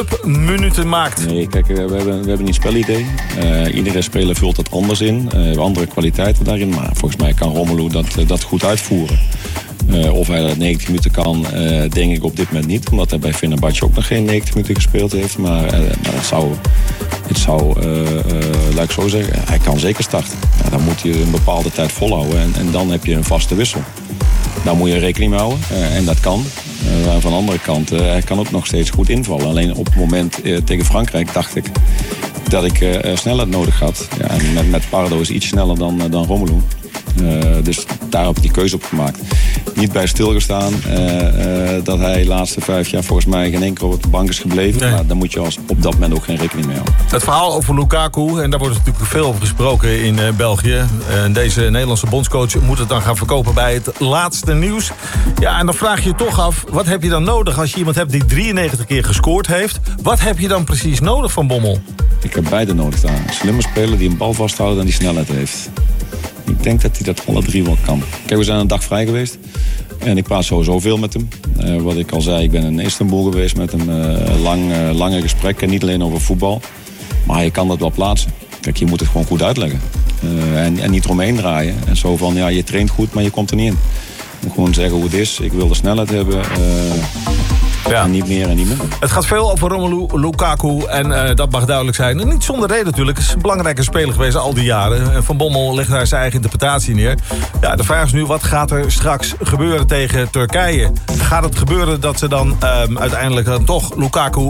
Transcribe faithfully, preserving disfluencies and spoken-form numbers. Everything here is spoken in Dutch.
minuten maakt. Nee, kijk, we hebben, we hebben een spelidee. Uh, iedere speler vult het anders in. Uh, we hebben andere kwaliteiten daarin. Maar volgens mij kan Romelu dat, dat goed uitvoeren. Uh, of hij dat negentig minuten kan, uh, denk ik op dit moment niet. Omdat hij bij Fenerbahce ook nog geen negentig minuten gespeeld heeft. Maar, uh, maar het zou, het zou uh, uh, laat ik zo zeggen, hij kan zeker starten. Ja, dan moet je een bepaalde tijd volhouden. En, en dan heb je een vaste wissel. Daar moet je rekening mee houden. Uh, en dat kan. Uh, van de andere kant, uh, hij kan ook nog steeds goed invallen. Alleen op het moment uh, tegen Frankrijk dacht ik dat ik uh, snelheid nodig had. Ja, en met, met Pardo is iets sneller dan, uh, dan Romelu. Uh, dus daar heb ik die keuze op gemaakt. Niet bij stilgestaan uh, uh, dat hij de laatste vijf jaar volgens mij geen enkel op de bank is gebleven. Nee. Maar daar moet je als op dat moment ook geen rekening mee houden. Het verhaal over Lukaku, en daar wordt natuurlijk veel over gesproken in uh, België. Uh, deze Nederlandse bondscoach moet het dan gaan verkopen bij het laatste nieuws. Ja, en dan vraag je je toch af, wat heb je dan nodig als je iemand hebt die drieënnegentig keer gescoord heeft? Wat heb je dan precies nodig van Bommel? Ik heb beide nodig daar. Een slimme speler die een bal vasthoudt en die snelheid heeft. Ik denk dat hij dat alle drie wel kan. Kijk, we zijn een dag vrij geweest. En ik praat sowieso veel met hem. Uh, wat ik al zei, ik ben in Istanbul geweest met hem. Uh, lang, uh, lange gesprekken, niet alleen over voetbal. Maar je kan dat wel plaatsen. Kijk, je moet het gewoon goed uitleggen. Uh, en, en niet eromheen draaien. En zo van, ja, je traint goed, maar je komt er niet in. Je moet gewoon zeggen hoe het is. Ik wil de snelheid hebben. Uh, Ja. En niet meer en niet minder. Het gaat veel over Romelu Lukaku en uh, dat mag duidelijk zijn. En niet zonder reden natuurlijk. Het is een belangrijke speler geweest al die jaren. En Van Bommel legt daar zijn eigen interpretatie neer. Ja, de vraag is nu, wat gaat er straks gebeuren tegen Turkije? Gaat het gebeuren dat ze dan um, uiteindelijk dan toch Lukaku